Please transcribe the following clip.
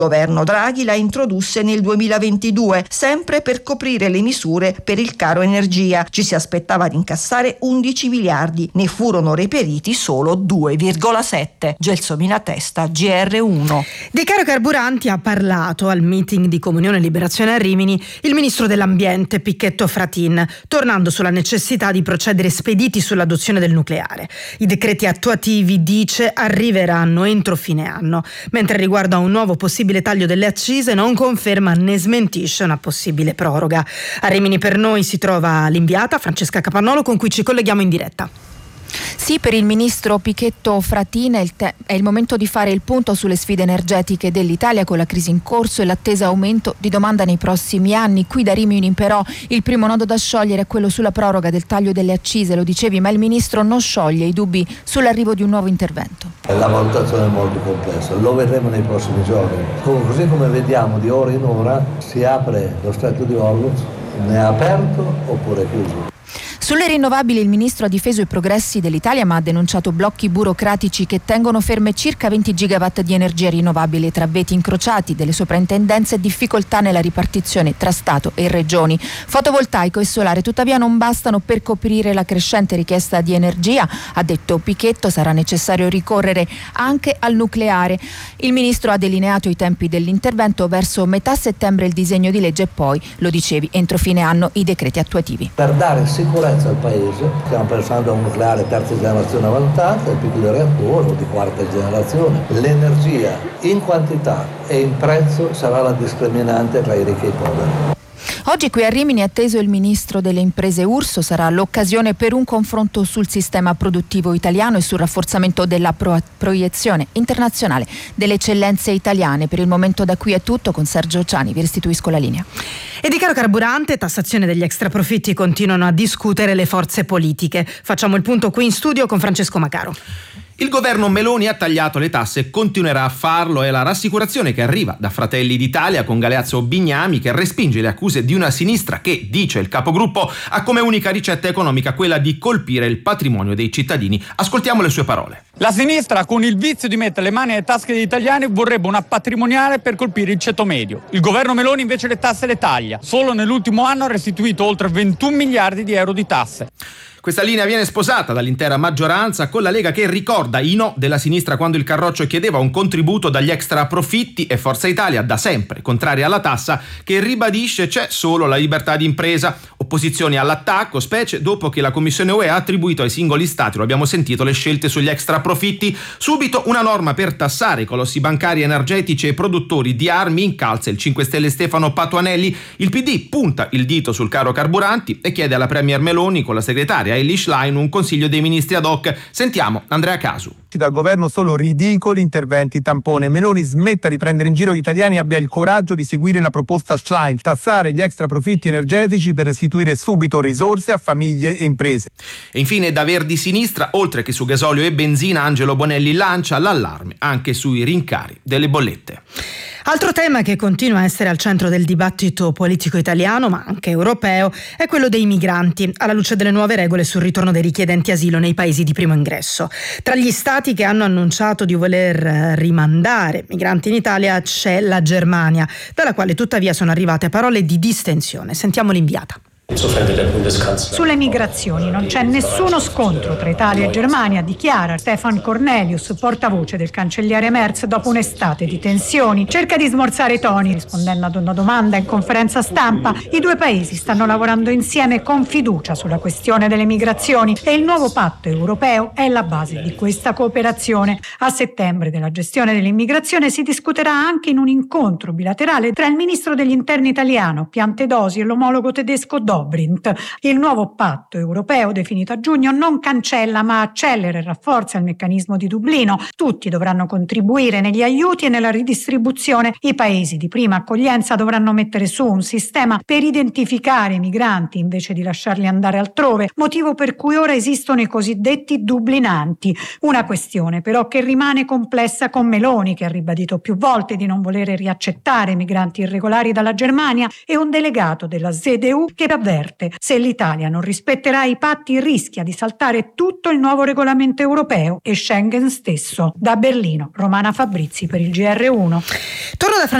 Il governo Draghi la introdusse nel 2022, sempre per coprire le misure per il caro energia. Ci si aspettava di incassare 11 miliardi, ne furono reperiti solo 2,7. Gelsomina Testa, GR1. Di caro carburanti ha parlato al meeting di Comunione e Liberazione a Rimini il ministro dell'Ambiente Pichetto Fratin, tornando sulla necessità di procedere spediti sull'adozione del nucleare. I decreti attuativi, dice, arriveranno entro fine anno, mentre riguardo a un nuovo possibile taglio delle accise non conferma né smentisce una possibile proroga. A Rimini per noi si trova l'inviata Francesca Capannolo, con cui ci colleghiamo in diretta. Sì, per il ministro Pichetto Fratin è il momento di fare il punto sulle sfide energetiche dell'Italia, con la crisi in corso e l'attesa aumento di domanda nei prossimi anni. Qui da Rimini però il primo nodo da sciogliere è quello sulla proroga del taglio delle accise, lo dicevi, ma il ministro non scioglie i dubbi sull'arrivo di un nuovo intervento. La valutazione è molto complessa, lo vedremo nei prossimi giorni. Così come vediamo di ora in ora, si apre lo stretto di Hormuz, ne è aperto oppure chiuso. Sulle rinnovabili il ministro ha difeso i progressi dell'Italia, ma ha denunciato blocchi burocratici che tengono ferme circa 20 gigawatt di energia rinnovabile tra veti incrociati delle soprintendenze e difficoltà nella ripartizione tra Stato e regioni. Fotovoltaico e solare tuttavia non bastano per coprire la crescente richiesta di energia. Ha detto Pichetto, sarà necessario ricorrere anche al nucleare. Il ministro ha delineato i tempi dell'intervento: verso metà settembre il disegno di legge e poi, lo dicevi, entro fine anno i decreti attuativi. Per dare sicurezza al paese, stiamo pensando a un nucleare terza generazione avanzata, il piccolo reattore o di quarta generazione. L'energia in quantità e in prezzo sarà la discriminante tra i ricchi e i poveri. Oggi qui a Rimini è atteso il ministro delle imprese Urso. Sarà l'occasione per un confronto sul sistema produttivo italiano e sul rafforzamento della proiezione internazionale delle eccellenze italiane. Per il momento da qui è tutto. Con Sergio Ciani vi restituisco la linea. E di caro carburante, tassazione degli extraprofitti, continuano a discutere le forze politiche. Facciamo il punto qui in studio con Francesco Macaro. Il governo Meloni ha tagliato le tasse e continuerà a farlo. È la rassicurazione che arriva da Fratelli d'Italia, con Galeazzo Bignami che respinge le accuse di una sinistra che, dice il capogruppo, ha come unica ricetta economica quella di colpire il patrimonio dei cittadini. Ascoltiamo le sue parole. La sinistra, con il vizio di mettere le mani nelle tasche degli italiani, vorrebbe una patrimoniale per colpire il ceto medio. Il governo Meloni invece le tasse le taglia. Solo nell'ultimo anno ha restituito oltre 21 miliardi di euro di tasse. Questa linea viene sposata dall'intera maggioranza, con la Lega che ricorda i no della sinistra quando il Carroccio chiedeva un contributo dagli extra profitti, e Forza Italia, da sempre contraria alla tassa, che ribadisce c'è solo la libertà di impresa. Opposizioni all'attacco, specie dopo che la Commissione UE ha attribuito ai singoli stati, lo abbiamo sentito, le scelte sugli extra profitti. Subito una norma per tassare i colossi bancari, energetici e produttori di armi incalza il 5 Stelle Stefano Patuanelli. Il PD punta il dito sul caro carburanti e chiede alla Premier Meloni, con la segretaria Eilish Line, un consiglio dei ministri ad hoc. Sentiamo Andrea Casu. Dal governo solo ridicoli interventi tampone. Meloni smetta di prendere in giro gli italiani e abbia il coraggio di seguire la proposta Schlein: tassare gli extra profitti energetici per restituire subito risorse a famiglie e imprese. E infine da Verdi Sinistra, oltre che su gasolio e benzina, Angelo Bonelli lancia l'allarme anche sui rincari delle bollette. Altro tema che continua a essere al centro del dibattito politico italiano, ma anche europeo, è quello dei migranti, alla luce delle nuove regole sul ritorno dei richiedenti asilo nei paesi di primo ingresso. Tra gli stati che hanno annunciato di voler rimandare migranti in Italia c'è la Germania, dalla quale tuttavia sono arrivate parole di distensione. Sentiamo l'inviata. Sulle migrazioni non c'è nessuno scontro tra Italia e Germania, dichiara Stefan Cornelius, portavoce del cancelliere Merz, dopo un'estate di tensioni. Cerca di smorzare i toni rispondendo ad una domanda in conferenza stampa. I due paesi stanno lavorando insieme con fiducia sulla questione delle migrazioni e il nuovo patto europeo è la base di questa cooperazione. A settembre della gestione dell'immigrazione si discuterà anche in un incontro bilaterale tra il ministro degli interni italiano Piantedosi e l'omologo tedesco Dobrindt. Il nuovo patto europeo, definito a giugno, non cancella ma accelera e rafforza il meccanismo di Dublino. Tutti dovranno contribuire negli aiuti e nella ridistribuzione. I paesi di prima accoglienza dovranno mettere su un sistema per identificare i migranti invece di lasciarli andare altrove, motivo per cui ora esistono i cosiddetti dublinanti. Una questione però che rimane complessa, con Meloni che ha ribadito più volte di non volere riaccettare migranti irregolari dalla Germania e un delegato della CDU che avverte avverte: se l'Italia non rispetterà i patti rischia di saltare tutto il nuovo regolamento europeo e Schengen stesso. Da Berlino, Romana Fabrizi per il GR1. Torno da